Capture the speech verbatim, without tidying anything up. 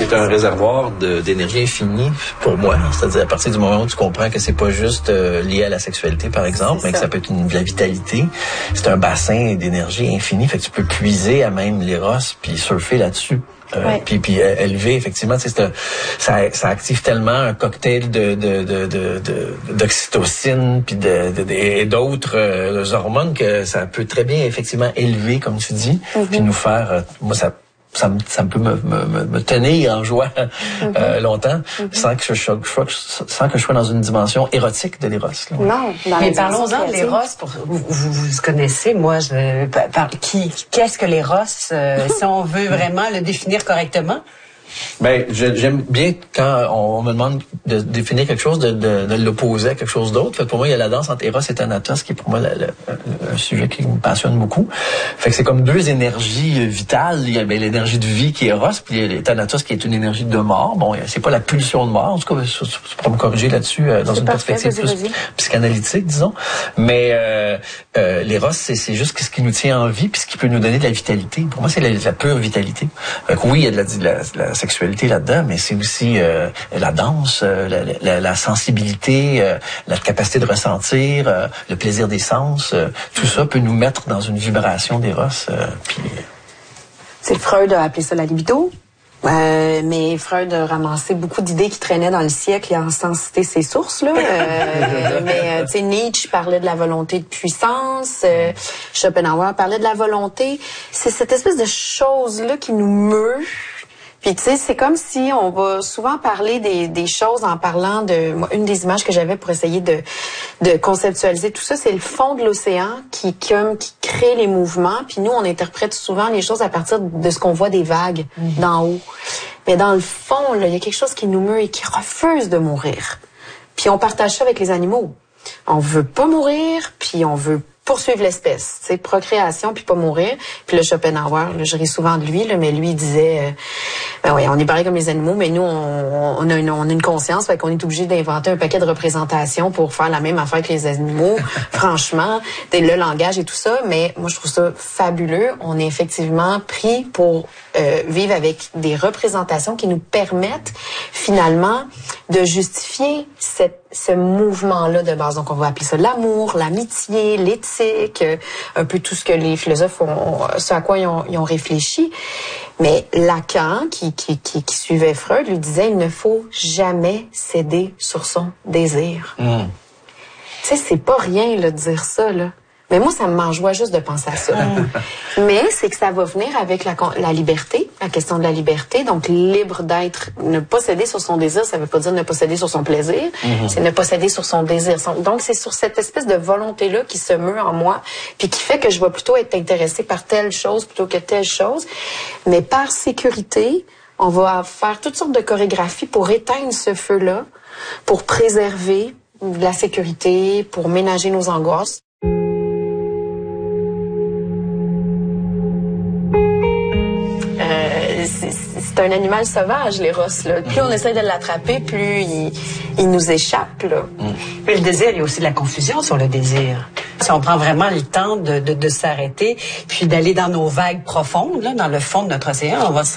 C'est un réservoir de, d'énergie infinie pour moi. C'est-à-dire à partir du moment où tu comprends que c'est pas juste euh, lié à la sexualité, par exemple, mais que ça peut être une, de la vitalité. C'est un bassin d'énergie infinie. Fait que tu peux puiser à même l'éros puis surfer là-dessus. Euh, ouais. Puis puis euh, élevé, effectivement, c'est ça, ça active tellement un cocktail de de de de, de d'oxytocine puis de, de, de et d'autres euh, hormones que ça peut très bien effectivement élever, comme tu dis, mm-hmm. puis nous faire, euh, moi ça ça me ça peut me me, me tenir en joie mm-hmm. euh, longtemps mm-hmm. sans que je, je, je sans que je sois dans une dimension érotique de l'éros. Là. Non, mais parlons-en de l'éros. Pour vous, vous vous connaissez, moi je par, qui qu'est-ce que l'éros euh, si on veut vraiment le définir correctement? Ben, j'aime bien quand on me demande de définir quelque chose, de, de, de l'opposer à quelque chose d'autre. Fait que pour moi, il y a la danse entre Eros et Thanatos, qui est pour moi le, le, un sujet qui me passionne beaucoup. Fait que c'est comme deux énergies vitales. Il y a ben, l'énergie de vie qui est Eros, puis il y a Thanatos qui est une énergie de mort. Bon, c'est pas la pulsion de mort. En tout cas, tu pourras me corriger là-dessus euh, dans c'est une parfait, perspective vas-y, plus vas-y. psychanalytique, disons. Mais euh, euh, l'Eros, c'est, c'est juste ce qui nous tient en vie, puis ce qui peut nous donner de la vitalité. Pour moi, c'est la, la pure vitalité. Fait que oui, il y a de la, de la, de la sexualité là-dedans, mais c'est aussi euh, la danse, euh, la, la, la sensibilité, euh, la capacité de ressentir, euh, le plaisir des sens. Euh, tout ça peut nous mettre dans une vibration d'éros. Euh, puis... C'est Freud a appelé ça la libido. Euh, mais Freud a ramassé beaucoup d'idées qui traînaient dans le siècle et a sans citer ses sources là. Euh, mais tu sais, Nietzsche parlait de la volonté de puissance, euh, Schopenhauer parlait de la volonté. C'est cette espèce de chose là qui nous meut. Puis tu sais, c'est comme si on va souvent parler des, des choses en parlant de... Moi, une des images que j'avais pour essayer de, de conceptualiser tout ça, c'est le fond de l'océan qui, comme, qui crée les mouvements. Puis nous, on interprète souvent les choses à partir de ce qu'on voit des vagues mm-hmm. d'en haut. Mais dans le fond, là, il y a quelque chose qui nous meut et qui refuse de mourir. Puis on partage ça avec les animaux. On veut pas mourir, puis on veut poursuivre l'espèce, tu sais, procréation puis pas mourir. Puis le Schopenhauer, là, je ris souvent de lui, là, mais lui il disait, euh, ben oui, on est pareil comme les animaux, mais nous on, on a une, on a une conscience, fait qu'on est obligé d'inventer un paquet de représentations pour faire la même affaire que les animaux. Franchement, le langage et tout ça, mais moi je trouve ça fabuleux. On est effectivement pris pour euh, vivre avec des représentations qui nous permettent finalement de justifier cette ce mouvement-là de base. Donc, on va appeler ça l'amour, l'amitié, l'éthique, un peu tout ce que les philosophes ont, ce à quoi ils ont, ils ont réfléchi. Mais Lacan, qui, qui, qui, qui suivait Freud, lui disait, il ne faut jamais céder sur son désir. Mm. Tu sais, c'est pas rien, là, de dire ça, là. Mais moi, ça me m'enjoie juste de penser à ça. Mais c'est que ça va venir avec la, la liberté, la question de la liberté. Donc, libre d'être, ne pas céder sur son désir, ça veut pas dire ne pas céder sur son plaisir. Mm-hmm. C'est ne pas céder sur son désir. Donc, c'est sur cette espèce de volonté-là qui se meut en moi, puis qui fait que je vais plutôt être intéressée par telle chose plutôt que telle chose. Mais par sécurité, on va faire toutes sortes de chorégraphies pour éteindre ce feu-là, pour préserver la sécurité, pour ménager nos angoisses. C'est un animal sauvage, l'éros, là. Plus on essaie de l'attraper, plus il, il nous échappe, là. Mm. Mais le désir, il y a aussi de la confusion sur le désir. Si on prend vraiment le temps de, de, de s'arrêter, puis d'aller dans nos vagues profondes, là, dans le fond de notre océan, on va se